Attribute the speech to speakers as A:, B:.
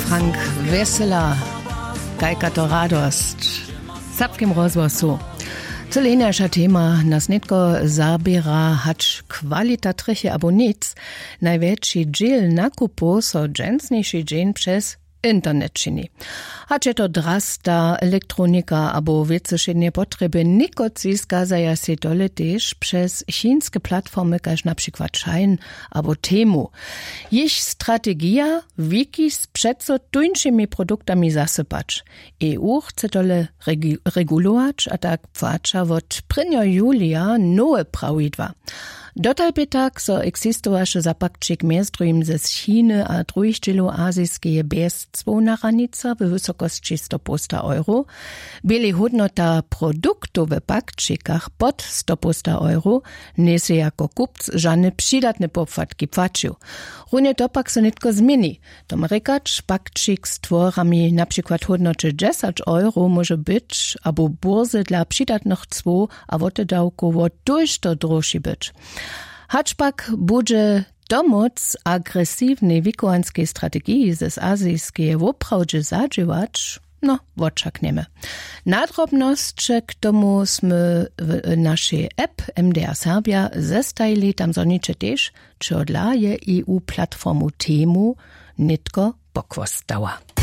A: Frank Wessela, Gajka to radost. Sapkim rozwosu. Celejniejsza tema nas nitko zabiera, hacz kwalitatryche abo nic, największy dziel nakupu so dżęsniejszy dzień przez internet czyni. Hacz je to drasta, elektronika abo wieceszynnie potrzeby nikocyska zaja się dole też przez chińskie platformy, każ na przykład Shein abo Temu. Ich strategia wiki z przeco tuńszymi produktami zasypać. EU chce dole regulować, a tak płacza od 1. julia nowe prawidła. Dotal by tak, so existowaše zapakčik mjezdrujim ze Chiny a drugih dželu azijskeje bez cvona ranica w wysokości 100 euro, byli hodnota produktów w pakčikach pod 100 euro, nie se jako kupc żadne przydatne popłatki płacił. Runie to pak se nitko zmieni. Domrykacz pakčik z tworami na przykład hodnocie 10 euro może być, abo burzy dla przydatnych cwo, a wote dałkowo dużo droższy być. Haczpak bude domoc agresywnej wikowanskiej strategii ze azijskiej woprawdzie zadziałać, no, oczekniemy. Nadrobność k tomu sme w naszej app MDR Serbia zestajili, tam zonicze też, czy odlaje EU platformu Temu nitko pokłostała.